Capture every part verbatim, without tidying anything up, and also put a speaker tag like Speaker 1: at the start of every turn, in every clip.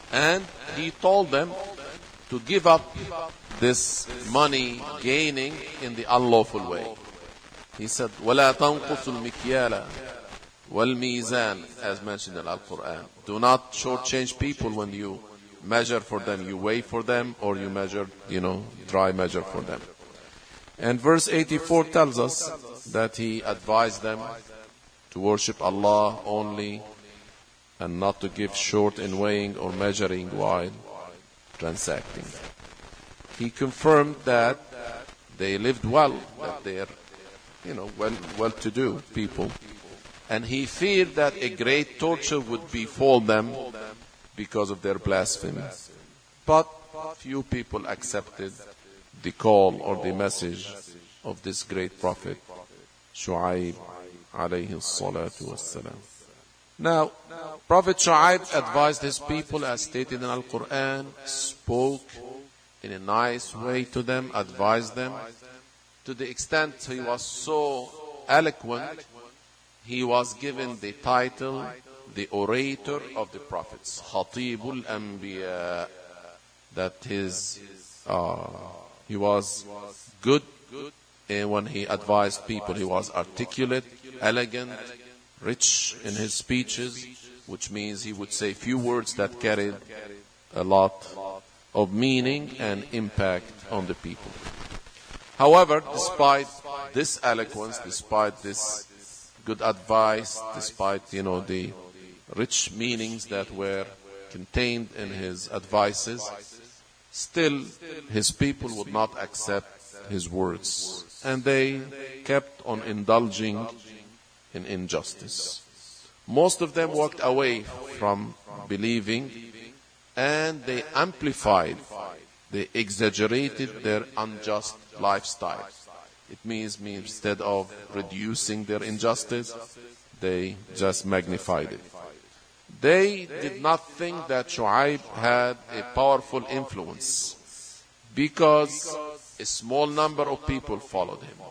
Speaker 1: And he told them to give up this money gaining in the unlawful way. He said, وَلَا تَنْقُصُ الْمِكْيَالَ وَالْمِيزَانِ, as mentioned in Al-Quran. Do not shortchange people when you measure for them. You weigh for them, or you measure, you know, dry measure for them. And verse eighty-four tells us that he advised them to worship Allah only and not to give short in weighing or measuring while transacting. He confirmed that they lived well, that they are, you know, well, well-to-do people. And he feared that a great torture would befall them because of their blasphemy. But few people accepted the call or the message of this great prophet, Shu'aib alayhi salatu wassalam. Now, Prophet Shu'aib advised his people, as stated in Al-Quran, spoke in a nice way to them, advised them, to the extent he was so eloquent, he was given the title, the orator of the prophets, Khatibul Anbiya, that his, uh, he was good and when he advised people. He was articulate, elegant, rich in his speeches, which means he would say few words that carried a lot of meaning and impact on the people. However, despite this eloquence, despite this good advice, despite, you know, the rich meanings that were contained in his advices, still his people would not accept his words, and they kept on indulging in injustice. Most of them walked away from believing, and they amplified, they exaggerated their unjust lifestyle. It means, means instead of reducing their injustice, they just magnified it. They did not think that Shu'aib had a powerful influence because a small number of people followed him.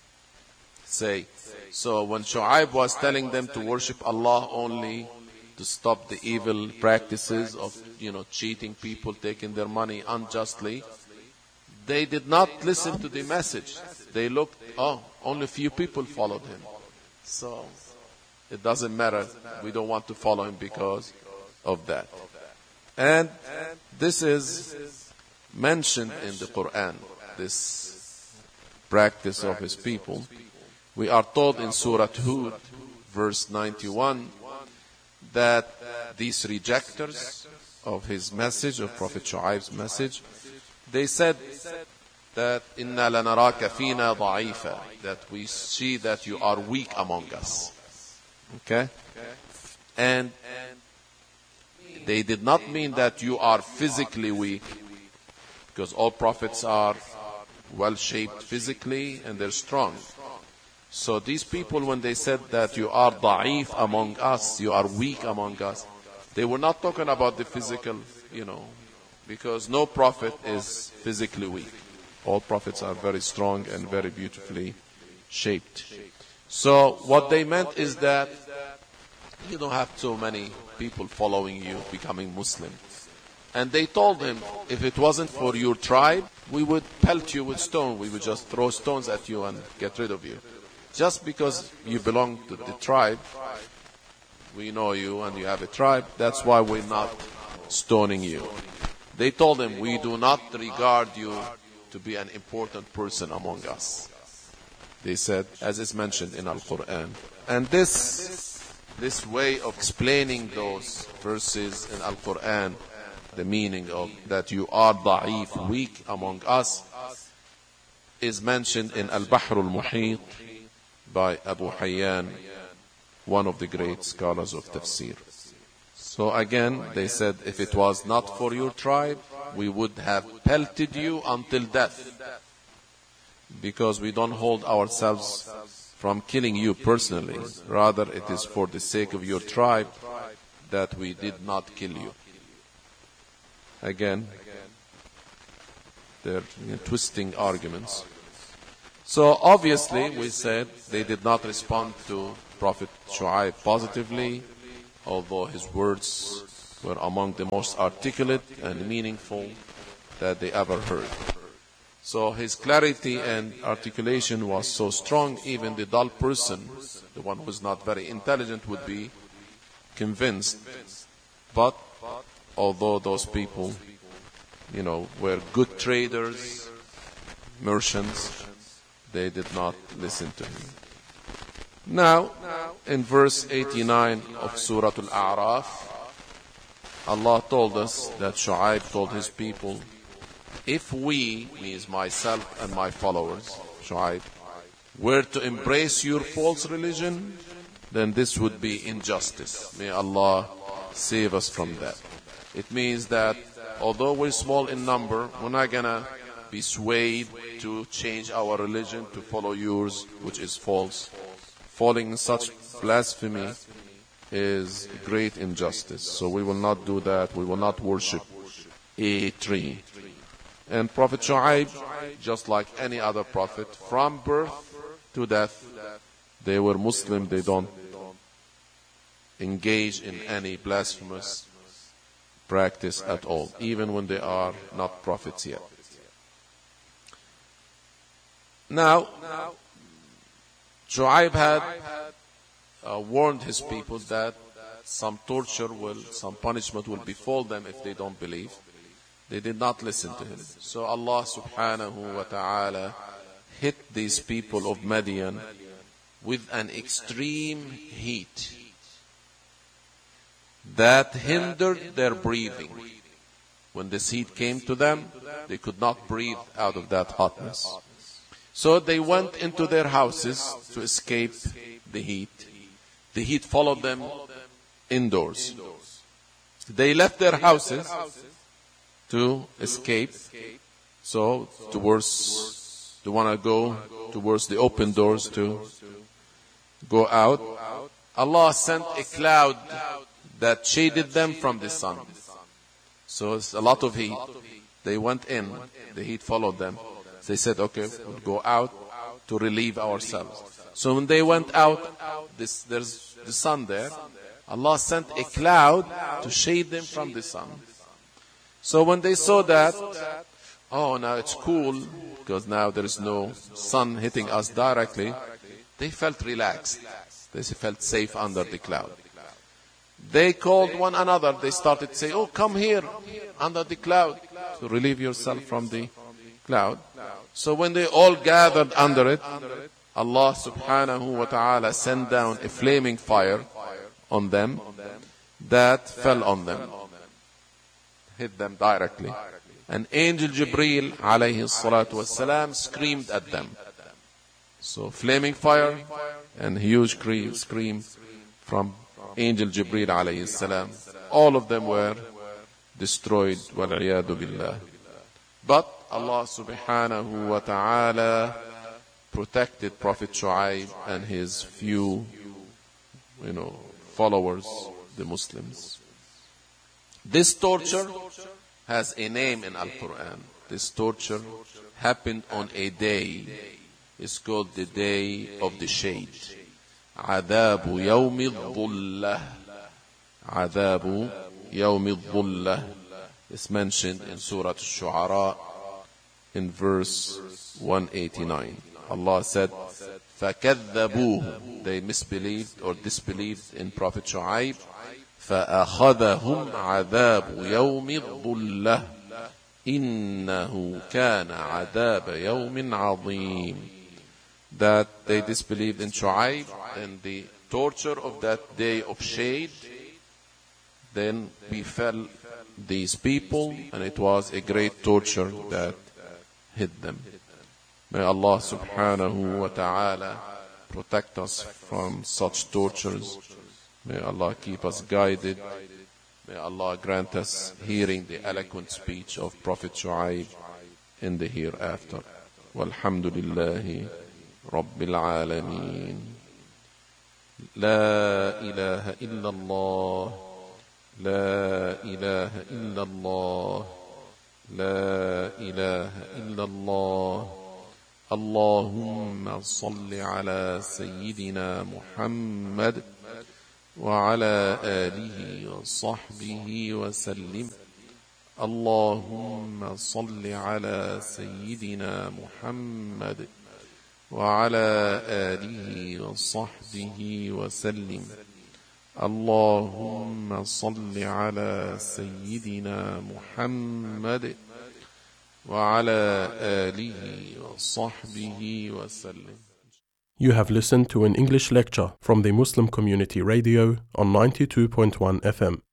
Speaker 1: Say, so when Shu'aib was telling them to worship Allah only, to stop the evil practices of, you know, cheating people, taking their money unjustly, they did not listen to the message. They looked, oh, only few people followed him. So it doesn't matter. We don't want to follow him because of that. And this is mentioned in the Quran, this practice of his people. We are told in Surah Hud, verse ninety-one, that these rejectors of his message, of Prophet Shu'aib's message, they said that inna lanaraka fina da'ifa, that we see that you are weak among us. Okay? And they did not mean that you are physically weak, because all prophets are well-shaped physically and they're strong. So these people, when they said that you are da'if among us, you are weak among us, they were not talking about the physical, you know, because no prophet is physically weak. All prophets are very strong and very beautifully shaped. So what they meant is that you don't have so many people following you, becoming Muslim. And they told him, if it wasn't for your tribe, we would pelt you with stone. We would just throw stones at you and get rid of you. Just because you belong to the tribe, we know you and you have a tribe, that's why we're not stoning you. They told him, we do not regard you to be an important person among us. They said, as is mentioned in Al-Quran. And this, this way of explaining those verses in Al-Quran, the meaning of that you are da'if, weak among us, is mentioned in Al-Bahr al-Muhit by Abu Hayyan, one of the great scholars of tafsir. So again, they said, if it was not for your tribe, we would have pelted you until death, because we don't hold ourselves from killing you personally. Rather, it is for the sake of your tribe that we did not kill you. Again, they're, you know, twisting arguments. So obviously, we said they did not respond to Prophet Shu'aib positively, although his words were among the most articulate and meaningful that they ever heard. So his clarity and articulation was so strong, even the dull person, the one who is not very intelligent, would be convinced. But although those people, you know, were good traders, merchants, they did not listen to him. Now, in verse eighty-nine of Surah Al-A'raf, Allah told us that Shu'aib told his people, if we, means myself and my followers, Shu'aib, were to embrace your false religion, then this would be injustice. May Allah save us from that. It means that although we're small in number, we're not going to be swayed to change our religion to follow yours, which is false. Falling in such blasphemy is great injustice. So we will not do that. We will not worship a tree. And Prophet Shu'aib, just like any other prophet, from birth to death, they were Muslim. They don't engage in any blasphemous practice at all, even when they are not prophets yet. Now, Shu'aib had uh, warned his people that some torture will, some punishment will befall them if they don't believe. They did not listen to him. So Allah subhanahu wa ta'ala hit these people of Madian with an extreme heat that hindered their breathing. When this heat came to them, they could not breathe out of that hotness. So they went into their houses to escape the heat. The heat followed them indoors. They left their houses to escape. So towards, they want to go towards the open doors to go out. Allah sent a cloud that shaded them from the sun. So it's a lot of heat. They went in. The heat followed them. They said, okay, we'll go out to relieve ourselves. So when they went out, this, there's the sun there. Allah sent a cloud to shade them from the sun. So when they saw that, oh, now it's cool, because now there is no sun hitting us directly, they felt relaxed. They felt safe under the cloud. They called one another. They started to say, oh, come here under the cloud to relieve yourself from the cloud. So when they all gathered under it, Allah subhanahu wa ta'ala sent down a flaming fire on them that fell on them, hit them directly. And Angel Jibreel alayhi salatu wassalam screamed at them. So flaming fire and huge scream from Angel Jibreel alayhi salam. All of them were destroyed. Wal-'iyadu billah. But Allah subhanahu wa ta'ala protected Prophet Shu'aib and his few, you know, followers, the Muslims. This torture has a name in Al-Quran. This torture happened on a day. It's called the Day of the Shade. عذاب يوم الظلة. عذاب يوم الظلة. It's mentioned in Surah Al-Shu'ara in verse one eighty-nine. Allah said, فَكَذَّبُوهُ. They misbelieved or disbelieved in Prophet Shu'aib. فَأَخَذَهُمْ عَذَابُ يَوْمِ الظُّلَّةِ إِنَّهُ كَانَ عَذَابَ يَوْمٍ عَظِيمٍ. That they disbelieved in Shu'aib and the torture of that day of shade then befell these people, and it was a great torture that hit them. May Allah subhanahu wa ta'ala protect us from such tortures. May Allah keep us guided. May Allah grant us hearing the eloquent speech of Prophet Shu'aib in the hereafter. Walhamdulillahi Rabbil Alameen. La ilaha illallah. La ilaha illallah. La ilaha illallah. Allahumma salli ala Sayyidina Muhammad وعلى آله وصحبه وسلم. اللهم صل على سيدنا محمد وعلى آله وصحبه وسلم. اللهم صل على سيدنا محمد وعلى آله وصحبه وسلم.
Speaker 2: You have listened to an English lecture from the Muslim Community Radio on ninety-two point one F M.